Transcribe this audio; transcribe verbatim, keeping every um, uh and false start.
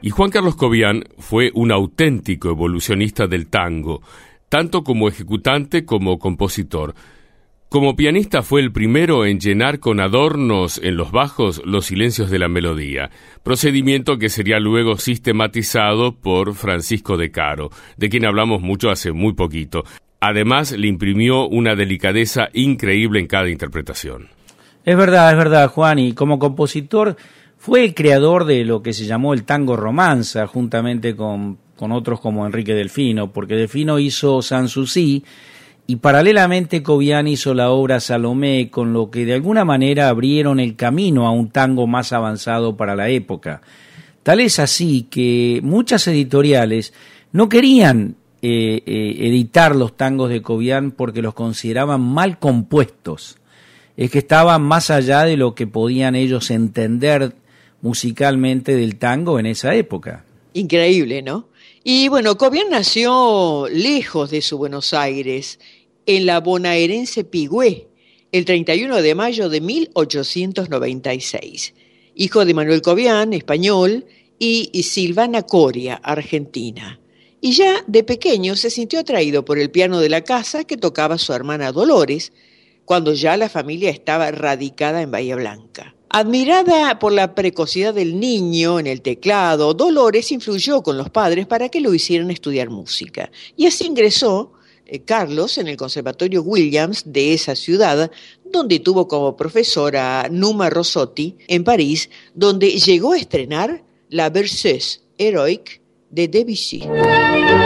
Y Juan Carlos Cobian fue un auténtico evolucionista del tango, tanto como ejecutante como compositor. Como pianista fue el primero en llenar con adornos en los bajos los silencios de la melodía, procedimiento que sería luego sistematizado por Francisco de Caro, de quien hablamos mucho hace muy poquito. Además, le imprimió una delicadeza increíble en cada interpretación. Es verdad, es verdad, Juan, y como compositor fue el creador de lo que se llamó el tango romanza, juntamente con, con otros como Enrique Delfino, porque Delfino hizo Sanssouci, y paralelamente Cobian hizo la obra Salomé, con lo que de alguna manera abrieron el camino a un tango más avanzado para la época. Tal es así que muchas editoriales no querían eh, eh, editar los tangos de Cobian porque los consideraban mal compuestos. Es que estaban más allá de lo que podían ellos entender musicalmente del tango en esa época. Increíble, ¿no? Y bueno, Cobian nació lejos de su Buenos Aires, en la bonaerense Pigüé, el treinta y uno de mayo de mil ochocientos noventa y seis. Hijo de Manuel Cobian, español, y Silvana Coria, argentina. Y ya de pequeño se sintió atraído por el piano de la casa que tocaba su hermana Dolores, cuando ya la familia estaba radicada en Bahía Blanca. Admirada por la precocidad del niño en el teclado, Dolores influyó con los padres para que lo hicieran estudiar música. Y así ingresó eh, Carlos en el Conservatorio Williams de esa ciudad, donde tuvo como profesora a Numa Rossotti en París, donde llegó a estrenar la Berceuse Héroïque de Debussy.